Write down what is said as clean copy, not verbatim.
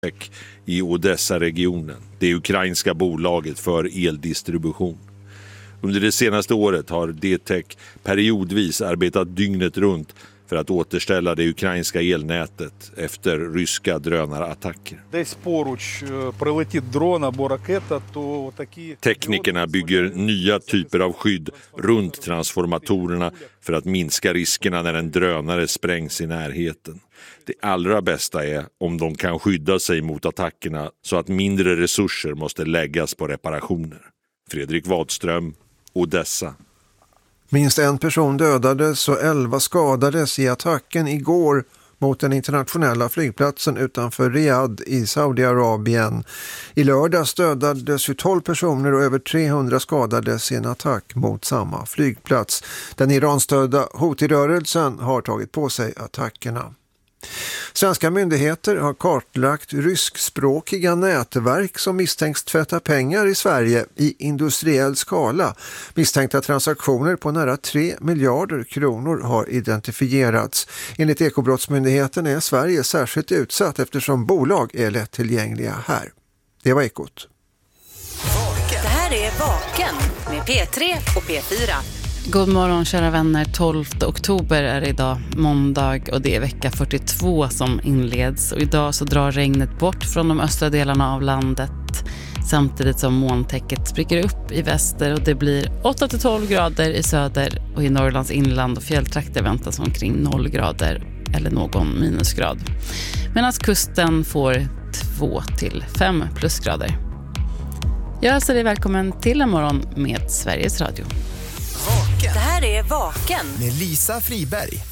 DTEK i Odessa-regionen, det ukrainska bolaget för eldistribution. Under det senaste året har DTEK periodvis arbetat dygnet runt för att återställa det ukrainska elnätet efter ryska drönarattacker. Teknikerna bygger nya typer av skydd runt transformatorerna för att minska riskerna när en drönare sprängs i närheten. Det allra bästa är om de kan skydda sig mot attackerna så att mindre resurser måste läggas på reparationer. Fredrik Wadström, Odessa. Minst en person dödades och 11 skadades i attacken igår mot den internationella flygplatsen utanför Riyadh i Saudiarabien. I lördags dödades 12 personer och över 300 skadades i en attack mot samma flygplats. Den Iranstödda Houthi-rörelsen har tagit på sig attackerna. Svenska myndigheter har kartlagt ryskspråkiga nätverk som misstänks tvätta pengar i Sverige i industriell skala. Misstänkta transaktioner på nära 3 miljarder kronor har identifierats. Enligt Ekobrottsmyndigheten är Sverige särskilt utsatt eftersom bolag är lättillgängliga här. Det var Ekot. Det här är Vaken med P3 och P4. God morgon kära vänner, 12 oktober är det idag, måndag, och det är vecka 42 som inleds. Och idag så drar regnet bort från de östra delarna av landet samtidigt som molntäcket spricker upp i väster och det blir 8-12 grader i söder, och i Norrlands inland och fjälltrakter väntas omkring 0 grader eller någon minusgrad. Medan kusten får 2-5 plusgrader. Jag hälsar dig välkommen till en morgon med Sveriges Radio. Det här är Vaken med Lisa Friberg.